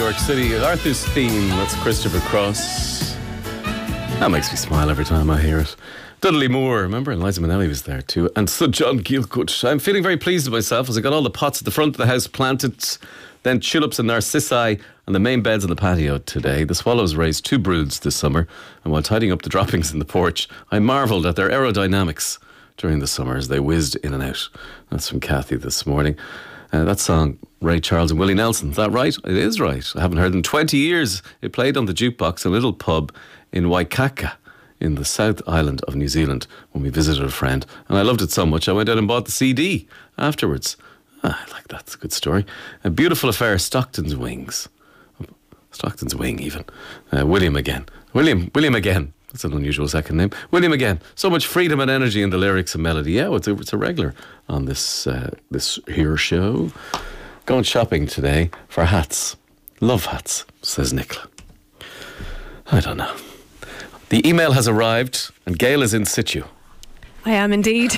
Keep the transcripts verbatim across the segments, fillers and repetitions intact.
York City. Arthur's theme, that's Christopher Cross. That makes me smile every time I hear it. Dudley Moore, remember? Liza Minnelli was there too. And Sir John Gielgud. I'm feeling very pleased with myself as I got all the pots at the front of the house planted, then tulips and narcissi and the main beds on the patio today. The swallows raised two broods this summer, and while tidying up the droppings in the porch, I marvelled at their aerodynamics during the summer as they whizzed in and out. That's from Kathy this morning. Uh, that song, Ray Charles and Willie Nelson, is that right? It is right. I haven't heard it in twenty years. It played on the jukebox in a little pub in Waikaka in the South Island of New Zealand when we visited a friend. And I loved it so much I went out and bought the C D afterwards. Ah, I like that. It's a good story. A Beautiful Affair, Stockton's Wings. Stockton's Wing, even. Uh, William again. William, William again. That's an unusual second name. William again. So much freedom and energy in the lyrics and melody. Yeah, it's a, it's a regular on this uh, this here show. Going shopping today for hats. Love hats, says Nicola. I don't know. The email has arrived and Gail is in situ. I am indeed.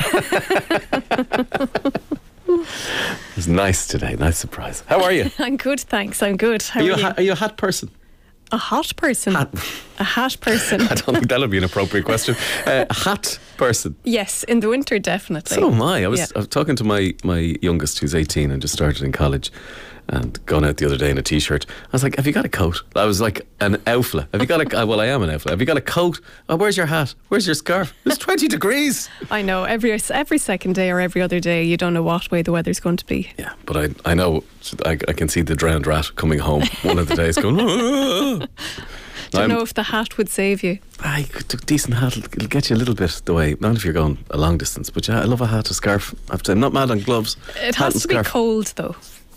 It's nice today. Nice surprise. How are you? I'm good, thanks. I'm good. How are, you are a you? Ha- are you a hat person? A hot person? Hat. A hat person. I don't think that'll be an appropriate question. Uh, a hat person? Yes, in the winter, definitely. So am I. I was, Yeah. I was talking to my, my youngest, who's eighteen and just started in college, and gone out the other day in a t-shirt. I was like, have you got a coat? I was like, an outfla. Have you got a, well, I am an outfla. Have you got a coat? Oh, where's your hat? Where's your scarf? It's twenty degrees. I know. Every every second day or every other day, you don't know what way the weather's going to be. Yeah, but I I know, I, I can see the drowned rat coming home one of the days going, "Ah." Don't I'm- know if the hat would save you. I could a decent hat. It'll, it'll get you a little bit the way. Not if you're going a long distance, but yeah, I love a hat, a scarf. I have to say, I'm not mad on gloves. It hat has and to be scarf. cold, though.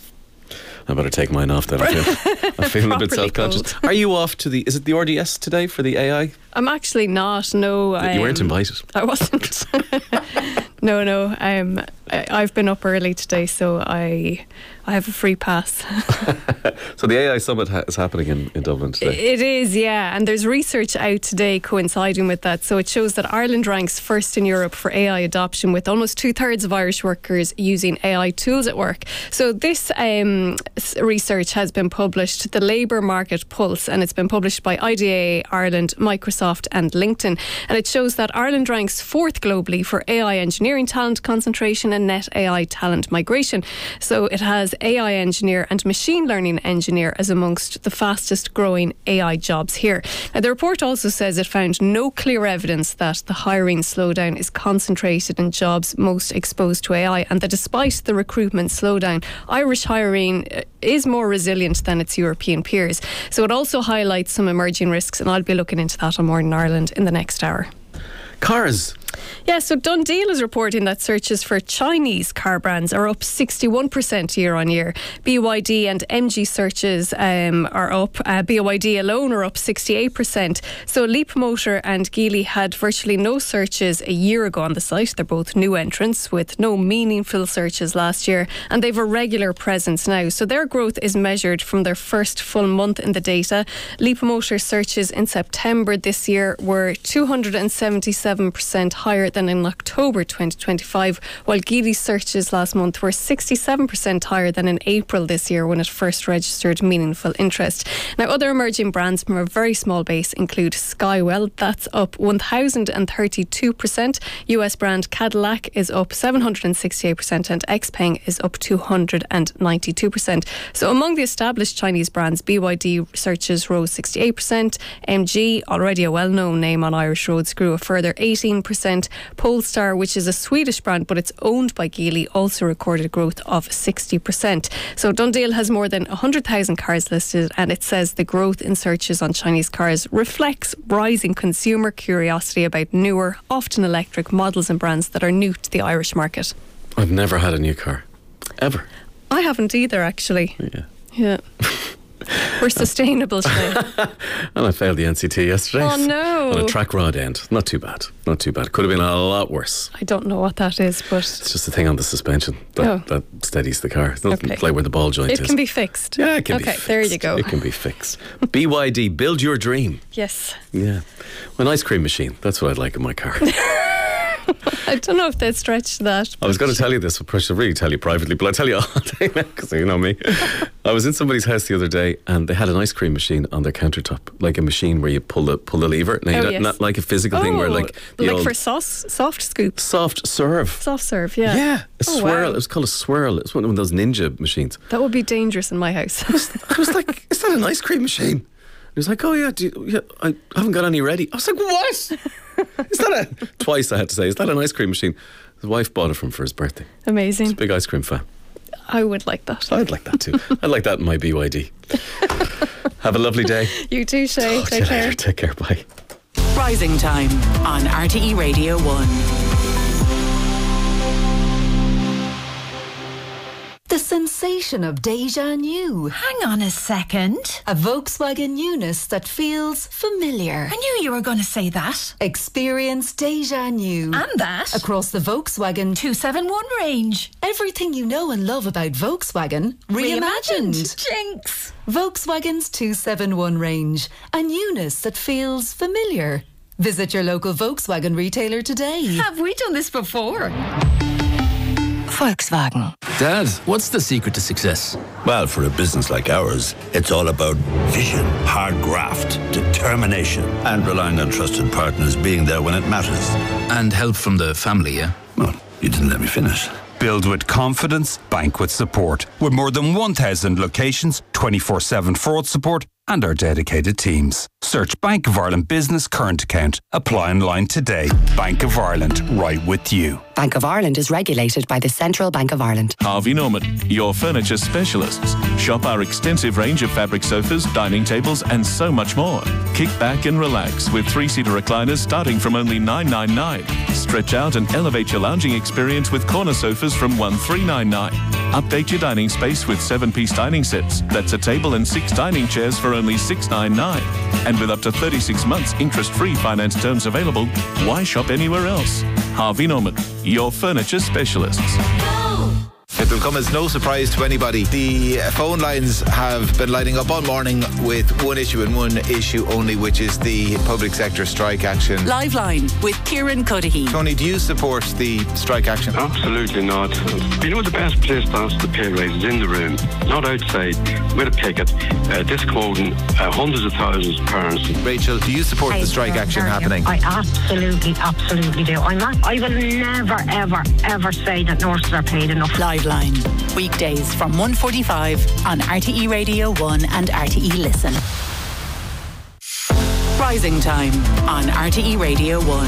I better take mine off then. I feel, I'm feeling a bit Properly self-conscious. cold. Are you off to the? Is it the R D S today for the A I? I'm actually not. No, You weren't um, invited. I wasn't. no, no. Um, I, I've been up early today, so I I have a free pass. So the A I Summit ha- is happening in, in Dublin today. It is, yeah. And there's research out today coinciding with that. So it shows that Ireland ranks first in Europe for A I adoption, with almost two thirds of Irish workers using A I tools at work. So this um, s- research has been published, the Labour Market Pulse, and it's been published by I D A Ireland, Microsoft and LinkedIn. And it shows that Ireland ranks fourth globally for A I engineering talent concentration and net A I talent migration. So it has A I engineer and machine learning engineer as amongst the fastest growing A I jobs here. Now, the report also says it found no clear evidence that the hiring slowdown is concentrated in jobs most exposed to A I, and that despite the recruitment slowdown, Irish hiring uh, is more resilient than its European peers. So it also highlights some emerging risks, and I'll be looking into that on Morning Ireland in the next hour. Cars. Yeah, so Dundee is reporting that searches for Chinese car brands are up sixty-one percent year on year. B Y D and M G searches um, are up. Uh, B Y D alone are up sixty-eight percent. So Leap Motor and Geely had virtually no searches a year ago on the site. They're both new entrants with no meaningful searches last year, and they've a regular presence now. So their growth is measured from their first full month in the data. Leap Motor searches in September this year were two hundred seventy-seven percent higher than in October twenty twenty-five, while Geely's searches last month were sixty-seven percent higher than in April this year when it first registered meaningful interest. Now, other emerging brands from a very small base include Skywell, that's up one thousand thirty-two percent. U S brand Cadillac is up seven hundred sixty-eight percent and Xpeng is up two hundred ninety-two percent. So among the established Chinese brands, B Y D searches rose sixty-eight percent. M G, already a well-known name on Irish roads, grew a further eighteen percent. Polestar, which is a Swedish brand but it's owned by Geely, also recorded growth of sixty percent. So Dundee has more than one hundred thousand cars listed, and it says the growth in searches on Chinese cars reflects rising consumer curiosity about newer, often electric models and brands that are new to the Irish market. I've never had a new car. Ever. I haven't either, actually. Yeah. Yeah. We're sustainable today. And I failed the N C T yesterday. Oh, no. On a track rod end. Not too bad. Not too bad. Could have been a lot worse. I don't know what that is, but It's just a thing on the suspension that, Oh. that steadies the car. It's nothing Okay. like where the ball joint it is. can be fixed. Yeah, it can be Okay, fixed. there you go. It can be fixed. B Y D, build your dream. Yes. Yeah. An ice cream machine. That's what I'd like in my car. I don't know if they'd stretch to that. I was going to tell you this, but I should really tell you privately, but I'll tell you all day now because you know me. I was in somebody's house the other day and they had an ice cream machine on their countertop, like a machine where you pull the pull the lever. Now, Oh, you don't, yes. not like a physical thing where like the like old for sauce, soft scoops, soft serve. soft serve. Yeah, Yeah, a Oh, swirl. wow. It was called a swirl. It was one of those ninja machines. That would be dangerous in my house. I was like, is that an ice cream machine? He was like, oh yeah, do you, yeah, I haven't got any ready. I was like, what? Is that a... Twice I had to say, is that an ice cream machine? His wife bought it for him for his birthday. Amazing. He's a big ice cream fan. I would like that. I'd like that too. I'd like that in my B Y D. Have a lovely day. You too, Shay. Talk to Take you care. later. Take care. Bye. Rising Time on R T E Radio one. The sensation of déjà new. Hang on a second. A Volkswagen newness that feels familiar. I knew you were going to say that. Experience déjà new. And that. Across the Volkswagen two seventy-one range. Everything you know and love about Volkswagen reimagined. Jinx. Volkswagen's two seventy-one range. A newness that feels familiar. Visit your local Volkswagen retailer today. Have we done this before? Volkswagen. Dad, what's the secret to success? Well, for a business like ours, it's all about vision, hard graft, determination, and relying on trusted partners being there when it matters. And help from the family, yeah? Well, you didn't let me finish. Build with confidence, bank with support. With more than one thousand locations, twenty-four seven fraud support, and our dedicated teams. Search Bank of Ireland Business Current Account. Apply online today. Bank of Ireland, right with you. Bank of Ireland is regulated by the Central Bank of Ireland. Harvey Norman, your furniture specialists. Shop our extensive range of fabric sofas, dining tables, and so much more. Kick back and relax with three-seater recliners starting from only nine ninety-nine. Stretch out and elevate your lounging experience with corner sofas from one three ninety-nine. Update your dining space with seven-piece dining sets. That's a table and six dining chairs for only six ninety-nine. And with up to thirty-six months interest-free finance terms available, why shop anywhere else? Harvey Norman, your furniture specialists. It will come as no surprise to anybody. The phone lines have been lighting up all morning with one issue and one issue only, which is the public sector strike action. Live line with Kieran Cuddihy. Tony, do you support the strike action? Absolutely not. You know, the best place to ask the pay raise is in the room, not outside with a picket, uh, disquoting uh, hundreds of thousands of parents. Rachel, do you support the strike action happening? I absolutely, absolutely do. I'm not, I will never, ever, ever say that nurses are paid enough. Live line. Weekdays from one forty-five on R T E Radio one and R T E Listen. Rising Time on R T E Radio one.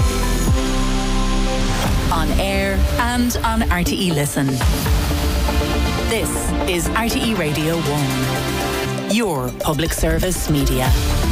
On air and on R T E Listen. This is R T E Radio one. Your public service media.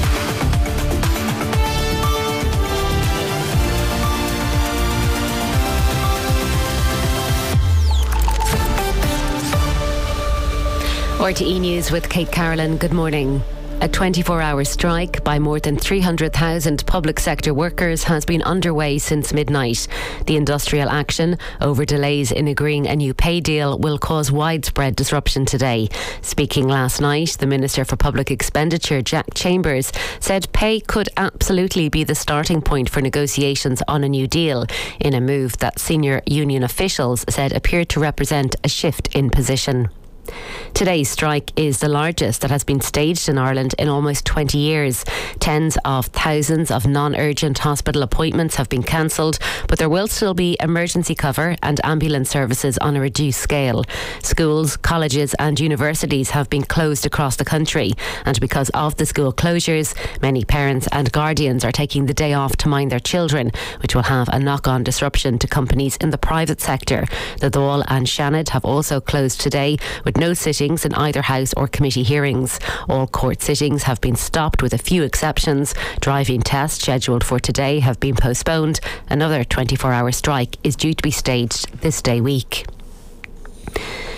R T E News with Kate Carolyn. Good morning. A twenty-four hour strike by more than three hundred thousand public sector workers has been underway since midnight. The industrial action over delays in agreeing a new pay deal will cause widespread disruption today. Speaking last night, the Minister for Public Expenditure, Jack Chambers, said pay could absolutely be the starting point for negotiations on a new deal, in a move that senior union officials said appeared to represent a shift in position. Today's strike is the largest that has been staged in Ireland in almost twenty years. Tens of thousands of non-urgent hospital appointments have been cancelled, but there will still be emergency cover and ambulance services on a reduced scale. Schools, colleges and universities have been closed across the country, and because of the school closures, many parents and guardians are taking the day off to mind their children, which will have a knock-on disruption to companies in the private sector. The Dáil and Shannon have also closed today, with no sittings in either House or committee hearings. All court sittings have been stopped with a few exceptions. Driving tests scheduled for today have been postponed. Another twenty-four hour strike is due to be staged this day week.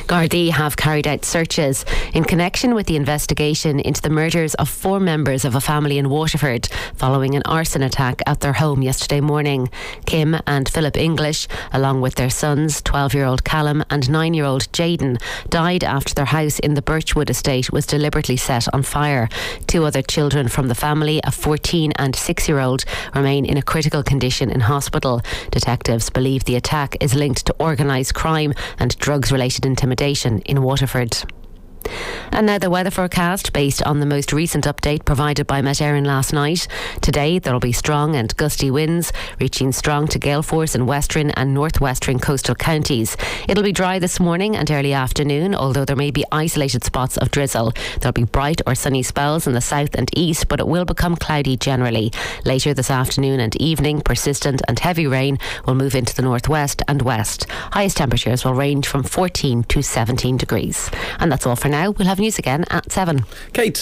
Gardaí have carried out searches in connection with the investigation into the murders of four members of a family in Waterford following an arson attack at their home yesterday morning. Kim and Philip English, along with their sons, twelve-year-old Callum and nine-year-old Jaden, died after their house in the Birchwood estate was deliberately set on fire. Two other children from the family, a fourteen and six-year-old, remain in a critical condition in hospital. Detectives believe the attack is linked to organised crime and drugs-related intimidation in Waterford. And now the weather forecast based on the most recent update provided by Met Éireann last night. Today there will be strong and gusty winds, reaching strong to gale force in western and northwestern coastal counties. It'll be dry this morning and early afternoon, although there may be isolated spots of drizzle. There'll be bright or sunny spells in the south and east, but it will become cloudy generally. Later this afternoon and evening, persistent and heavy rain will move into the northwest and west. Highest temperatures will range from fourteen to seventeen degrees. And that's all for now. We'll have news again at seven. Kate.